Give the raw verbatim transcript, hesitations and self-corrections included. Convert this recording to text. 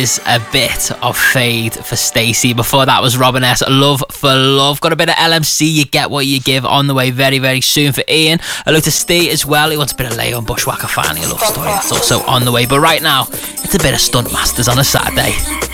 is a bit of Fade for Stacey. Before that was Robin S. Love for Love. Got a bit of L M C, You Get What You Give, on the way very, very soon for Ian. Hello to Steve as well. He wants a bit of Leo and Bushwhacker, finally a love story. That's also on the way. But right now, it's a bit of Stunt Masters on a Saturday.